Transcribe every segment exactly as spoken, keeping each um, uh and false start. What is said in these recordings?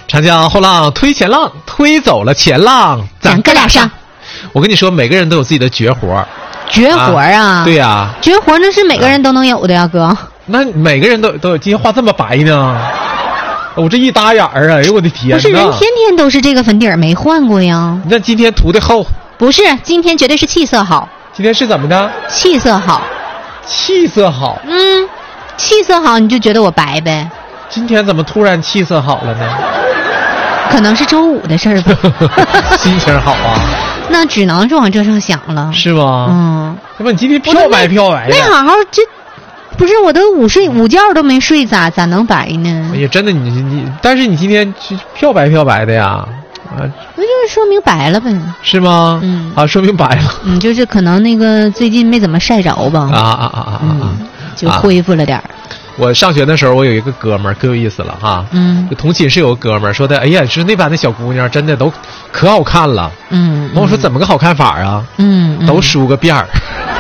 长江后浪推前浪，推走了前浪， 咱哥俩上。 我跟你说，每个人都有自己的绝活。 绝活啊？ 啊对呀、啊， 绝活那是每个人都能有的呀，哥。 那每个人都都有，今天画这么白呢？我这一搭眼儿啊，哎呦我的天哪！ 不是人天天都是这个粉底儿，没换过呀。 那今天涂的厚？ 不是，今天绝对是气色好。 今天是怎么的？ 气色好。 气色好。 嗯，气色好你就觉得我白呗。 今天怎么突然气色好了呢？ 可能是周五的事儿吧。 心情好啊。 那只能就往这上想了。 是吗？ 嗯。 要不你今天漂白漂白的？ 没好好这。不是，我都午睡午觉都没睡，咋咋能白呢？ 哎呀，真的你你，但是你今天漂白漂白的呀，啊， 那就是说明白了呗。 是吗？ 嗯， 啊，说明白了。 嗯，就是可能那个最近没怎么晒着吧。 啊啊啊啊啊！ 嗯，就恢复了点儿。 我上学的时候，我有一个哥们儿，可有意思了哈。 嗯， 就同寝室有个哥们儿说的，哎呀，是那班的小姑娘，真的都可好看了。 嗯， 完我说怎么个好看法啊？ 嗯，嗯都梳个辫儿。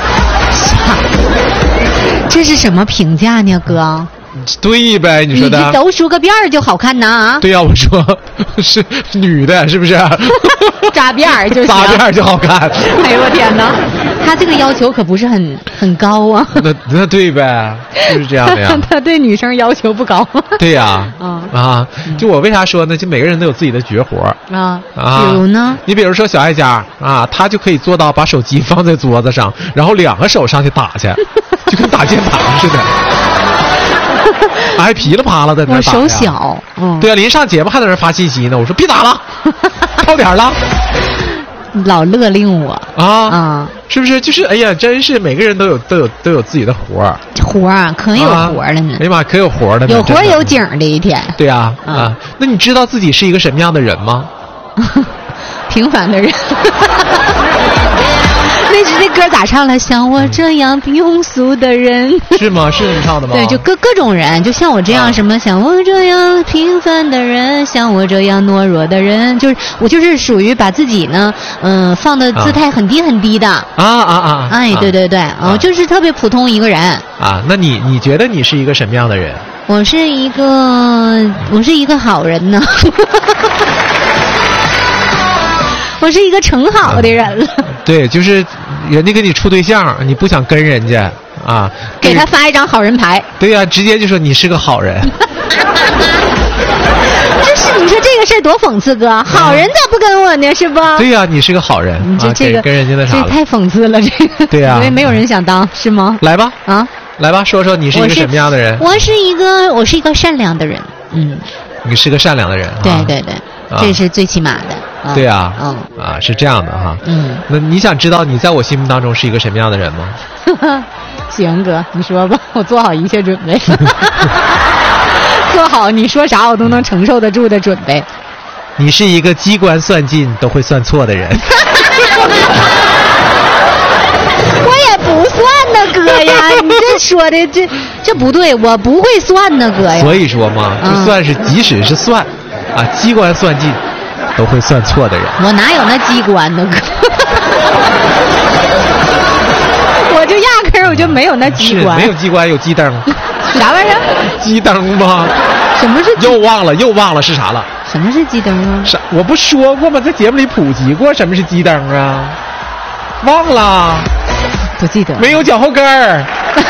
这是什么评价呢，哥？ 对呗，你说的。 你都梳个辫儿就好看呐啊？ 对呀、啊，我说是女的，是不是？ 扎辫儿就扎辫儿就好看。 哎呦我天哪，他这个要求可不是很很高啊。 那那对呗，就是这样的呀。 他对女生要求不高。 对呀、 啊，啊啊！就我为啥说呢？就每个人都有自己的绝活啊啊。 比如呢？ 你比如说小爱家啊，他就可以做到把手机放在桌子上，然后两个手上去打去，就跟打键盘似的。还噼里啪啦的在那打呀。 我手小，嗯。 对啊，临上节目还在那发信息呢。我说别打了，到点了。 老勒令我啊啊， 是不是？就是哎呀，真是每个人都有都有都有自己的活儿。 活儿可有活了呢。 哎呀妈，可有活了呢。 有活有景的一天。 对呀啊, 啊，那你知道自己是一个什么样的人吗？ 平凡的人。那是那歌咋唱了？像我这样庸俗的人， 是吗？是你唱的吗？ 对，就各各种人，就像我这样、啊、什么，像我这样平凡的人，像我这样懦弱的人，就是我就是属于把自己呢，嗯、呃，放的姿态很低很低的。啊啊啊！ 哎，对对对，我、啊、就是特别普通一个人。 啊，那你你觉得你是一个什么样的人？ 我是一个，我是一个好人呢。我是一个成好的人了、啊。 对，就是人家跟你处对象，你不想跟人家啊， 给他发一张好人牌。 对呀、啊，直接就说你是个好人。 这是你说这个事儿多讽刺哥，好人咋不跟我呢？是不？ 对呀、啊，你是个好人。 你这这个、 啊、跟人家那啥这太讽刺了，这个。 对呀、啊， 因为没有人想当，是吗？ 来吧， 啊， 来吧，说说你是一个什么样的人？ 我是, 我是一个，我是一个善良的人。嗯， 你是个善良的人。 对对对。 啊、 这是最起码的。 啊对啊， 嗯啊是这样的哈。 嗯， 那你想知道你在我心目当中是一个什么样的人吗？ 行哥，你说吧，我做好一切准备。做好你说啥我都能承受得住的准备。 你是一个机关算尽都会算错的人。 我也不算呢，哥呀，你这说的这这不对，我不会算呢，哥呀。 所以说嘛，就算是、嗯、即使是算，啊，机关算尽都会算错的人。 我哪有那机关呢，哥？我就压根儿我就没有那机关。 是没有机关，有机灯。 啥玩意儿？ 机灯吗？ 什么是？ 又忘了，又忘了是啥了？ 什么是机灯啊？ 啥？我不说过吗？在节目里普及过什么是机灯啊？忘了？ 不记得。 没有脚后跟儿。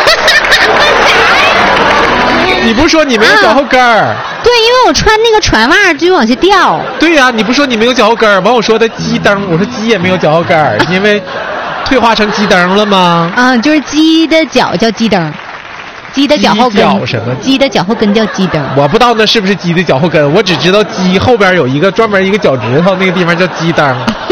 你不是说你没有脚后跟儿、啊？ 对，因为我穿那个船袜就往下掉。 对呀、啊，你不说你没有脚后跟儿，完我说的鸡灯，我说鸡也没有脚后跟儿，因为退化成鸡灯了吗？ 啊，就是鸡的脚叫鸡灯，鸡的脚后跟脚什么？ 鸡的脚后跟叫鸡灯。 我不知道那是不是鸡的脚后跟，我只知道鸡后边有一个专门一个脚趾头，那个地方叫鸡灯。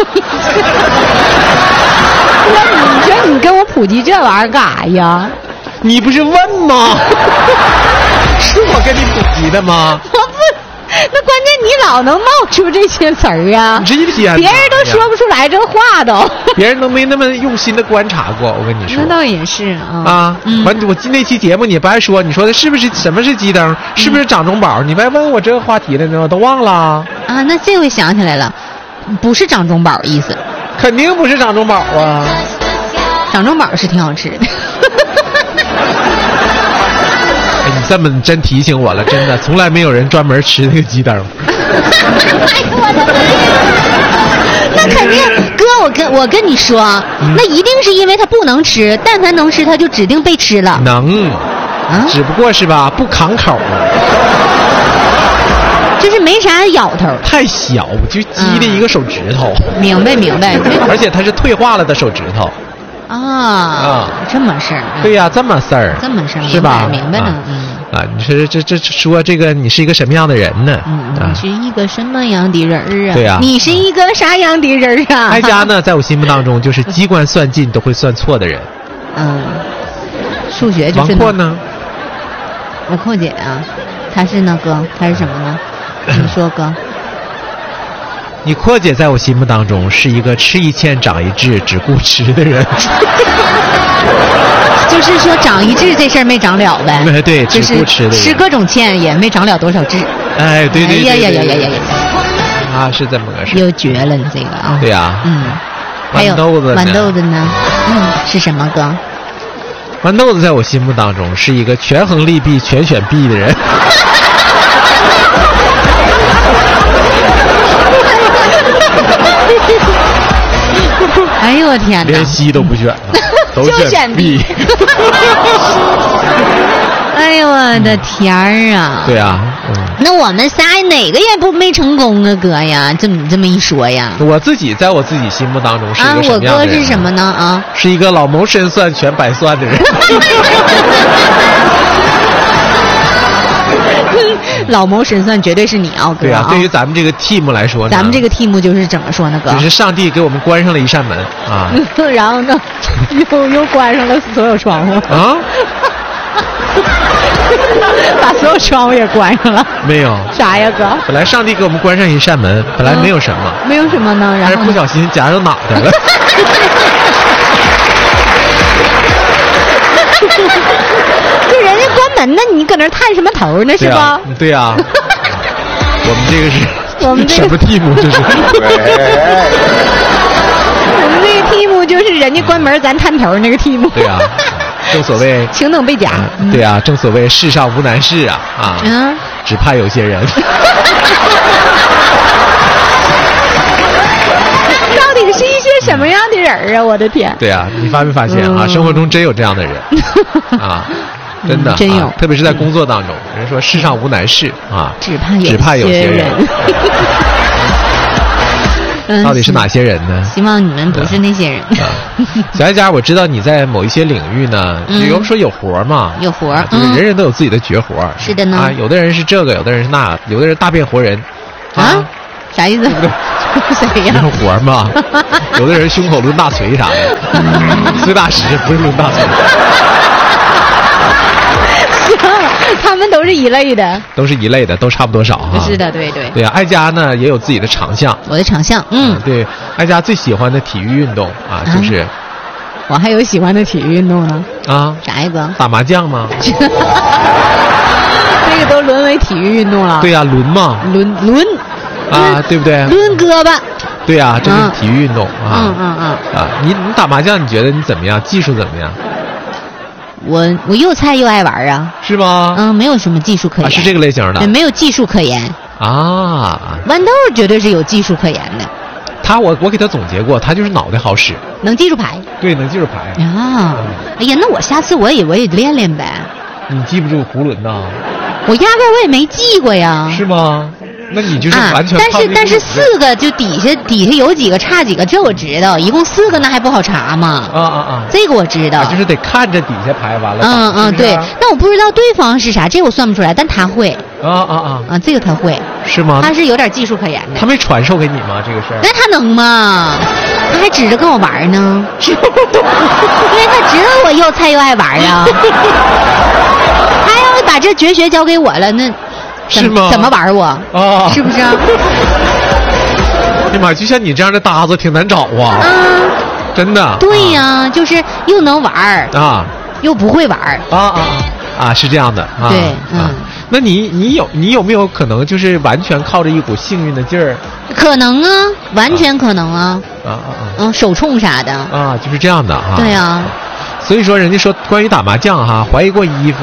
你说你跟我普及这玩意儿干啥呀？ 你不是问吗？是我跟你普及的吗？ 我不，那关键你老能冒出这些词儿啊！ 这一天， 别人都说不出来这话都， 别人都没那么用心的观察过。我跟你说， 那倒也是啊。 啊，嗯、完我那期节目你不还说，你说的是不是什么是鸡灯？是不是掌中宝？嗯、你不还问我这个话题了呢？我都忘了啊。 那这回想起来了，不是掌中宝意思， 肯定不是掌中宝啊。 掌中宝是挺好吃的。 哎，你这么真提醒我了，真的，从来没有人专门吃那个鸡灯。 哎呦我的妈呀！那肯定，哥，我跟我跟你说，嗯、那一定是因为他不能吃，但凡能吃，他就指定被吃了。 能，啊，只不过是吧，不扛口。 就是没啥咬头， 太小，就鸡的一个手指头。 嗯、明白明白， 而且它是退化了的手指头。 啊啊，这么事儿。 对呀、啊，这么事儿， 这么事儿是吧？ 明白了，嗯。 啊，你说这这说这个你是一个什么样的人呢？ 嗯，你是一个什么样的人儿啊？ 对呀、啊， 你是一个啥样的人啊？ 哀家呢，在我心目当中就是机关算尽都会算错的人。 嗯，数学就是。 王阔呢？ 我阔姐啊，她是那个，她是什么呢？你说哥。 你阔姐在我心目当中是一个吃一堑长一智只顾吃的人。 就是说长一智这事儿没长了呗。 对对， 就是只顾吃的人， 吃各种堑也没长了多少智。 哎，对对对。 哎呀呀呀呀呀呀！ 啊，是这么个事。 又绝了，你这个啊。 对呀、啊。 嗯。还有豌豆子呢？ 豌豆子呢？嗯，是什么哥？ 豌豆子在我心目当中是一个权衡利弊全选 B 的人。 哎呦我天哪！ 连 C 都不选了，都选 B。 哎呦我的天儿啊！ 对啊，嗯。 那我们仨哪个也不没成功啊，哥呀！这么这么一说呀， 我自己在我自己心目当中是一个什么样的人？ 啊，我哥是什么呢？啊， 是一个老谋深算全百算的人。 老谋深算绝对是你啊，哥！ 对啊，对于咱们这个 team 来说呢， 咱们这个 team 就是怎么说呢，哥？ 就是上帝给我们关上了一扇门啊， 然后呢，又又关上了所有窗户啊， 把所有窗户也关上了。 没有啥呀，哥？ 本来上帝给我们关上一扇门，本来没有什么， 嗯、没有什么呢，然后但是不小心夹到脑袋了。 就人家关门呢，你搁那探什么头呢？是吧？ 对呀、啊，我们这个是我们这个什么 team？ 这是我们这个 team 就是人家关门咱探头那个 team。 对呀、啊，正所谓情等被夹。 嗯、对呀、啊，正所谓世上无难事啊啊，嗯、只怕有些人。 到底是一些什么样的人啊？我的天！ 对啊，你发没发现啊？嗯、生活中真有这样的人啊，真的、 嗯、真有、 啊，特别是在工作当中，人说世上无难事啊， 只怕有只怕有些人。 嗯、 到底是哪些人呢？ 希望你们不是那些人。 啊、小爱家，我知道你在某一些领域呢，比如说有活嘛， 有活、 啊，就是人人都有自己的绝活。 是的呢。 啊，有的人是这个，有的人是那，有的人大变活人。 啊？啊啥意思？ 对不对？ 谁呀？ 有活嘛？有的人胸口抡大锤啥的，碎大石不是抡大锤。 他们都是一类的， 都是一类的，都差不多少哈。 是的，对对。 对啊，哀家呢也有自己的长项。 我的长项，嗯， 啊、对，哀家最喜欢的体育运动啊，啊就是。 我还有喜欢的体育运动呢。 啊？ 啥呀哥？ 打麻将吗？ 这个都沦为体育运动了。 对呀、啊，抡嘛。 抡抡。 啊，对不对？ 抡胳膊。 对呀、啊，这是体育运动、 嗯、 啊。 嗯嗯嗯。 啊，你你打麻将，你觉得你怎么样？技术怎么样？ 我我又菜又爱玩啊。 是吗？ 嗯，没有什么技术可言。 啊、是这个类型的。 没有技术可言。 啊。 豌豆绝对是有技术可言的。 他我我给他总结过，他就是脑袋好使， 能记住牌。 对，能记住牌。 啊，哎呀，那我下次我也我也练练呗。 你记不住囫囵呐？ 我压根我也没记过呀。 是吗？那你就是完全、 啊、但是但是四个就底下底下有几个差几个，这我知道，一共四个那还不好查吗？ 啊啊啊！ 这个我知道， 啊、就是得看着底下牌完了。 嗯嗯， 是是对。那我不知道对方是啥，这我算不出来，但他会。 啊啊啊！ 啊，这个他会。 是吗？ 他是有点技术可言的。 他没传授给你吗？这个事儿？ 那他能吗？他还指着跟我玩呢，因为他知道我又菜又爱玩啊。他要把这绝学交给我了，那。 是吗？ 怎么玩我？ 啊， 是不是啊？ 哎呀妈，就像你这样的搭子挺难找啊！ 嗯， 真的。 对呀、啊，就是又能玩啊， 又不会玩啊啊啊！是这样的啊。 对，嗯。 啊、那你你有你有没有可能就是完全靠着一股幸运的劲儿？ 可能啊，完全可能啊。 啊啊啊！ 嗯，手冲啥的。 啊，就是这样的啊。 对呀、啊。 所以说，人家说关于打麻将哈，怀疑过衣服。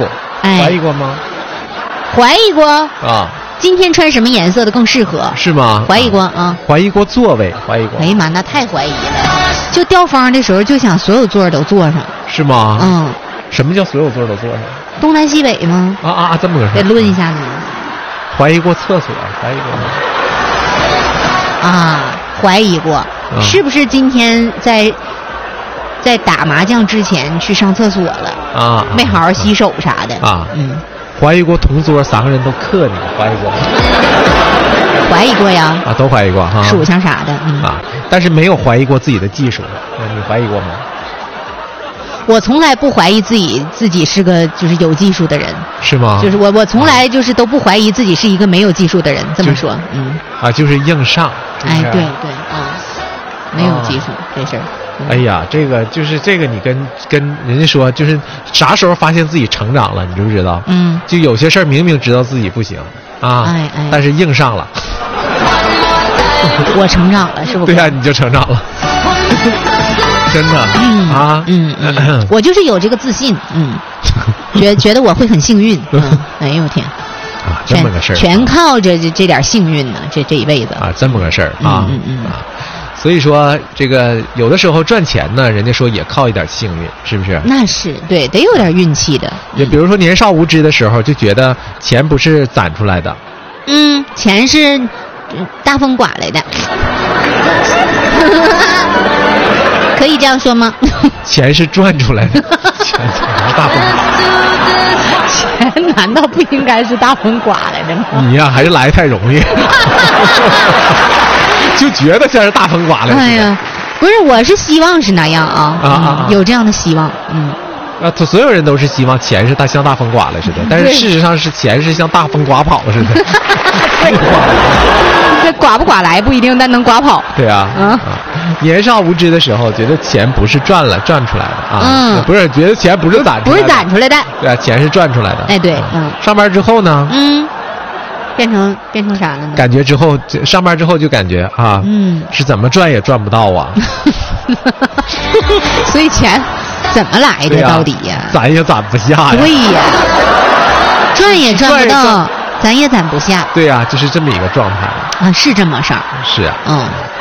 哎， 怀疑过吗？ 怀疑过啊。 今天穿什么颜色的更适合？ 是吗？ 怀疑过啊。 怀疑过座位，怀疑过。 哎呀妈，那太怀疑了。就调方的时候就想所有座都坐上。是吗？ 嗯。 什么叫所有座都坐上？ 东南西北吗？ 啊啊啊！这么个事。 得论一下子。 怀疑过厕所，怀疑过吗？ 啊，怀疑过， 嗯、 是不是今天在在打麻将之前去上厕所了？ 啊， 没好好洗手啥的。 啊， 嗯。 怀疑过同桌三个人都克你，怀疑过吗？ 怀疑过呀。 啊，都怀疑过哈。 属相啥的。嗯、 啊，但是没有怀疑过自己的技术，你怀疑过吗？ 我从来不怀疑自己自己是个就是有技术的人。 是吗？ 就是我我从来就是都不怀疑自己是一个没有技术的人。这么说，嗯。 啊，就是硬上。 哎，对对啊，没有技术、啊、这事儿。 哎呀，这个就是这个，你跟跟人家说，就是啥时候发现自己成长了，你知不知道？ 嗯， 就有些事儿明明知道自己不行啊， 哎哎， 但是硬上了。 我成长了，是不是？ 对呀、啊，你就成长了，真的。 嗯啊， 嗯嗯，嗯我就是有这个自信，嗯，觉觉得我会很幸运。嗯，哎呦天。 啊，这么个事儿， 全靠着这这点幸运呢，这这一辈子啊，这么个事儿啊， 嗯嗯嗯啊，所以说这个有的时候赚钱呢，人家说也靠一点幸运，是不是？ 那是对，得有点运气的。 就比如说年少无知的时候，就觉得钱不是攒出来的， 嗯，钱是大风刮来的，可以这样说吗？钱是赚出来的，钱是大风刮。 钱难道不应该是大风刮来的吗？ 你呀、啊，还是来太容易，就觉得像是大风刮来的。 哎呀，不是，我是希望是那样啊， 啊啊、 嗯，有这样的希望，嗯。 啊，所有人都是希望钱是大像大风刮来似的，但是事实上是钱是像大风刮跑似的。 这刮不刮来不一定，但能刮跑。 对啊，啊，啊年少无知的时候，觉得钱不是赚了赚出来的啊， 嗯， 不是觉得钱不是攒出来的， 不是攒出来的， 对啊，钱是赚出来的。 哎，对，嗯。 上班之后呢？ 嗯。变成变成啥了呢？ 感觉之后上班之后就感觉啊， 嗯， 是怎么赚也赚不到啊。 所以钱怎么来的、啊、到底呀、 啊？攒也攒不下呀。 对呀，赚也赚不到，咱也攒不下。 对呀、啊，就是这么一个状态啊，是这么事儿。 是啊， 嗯。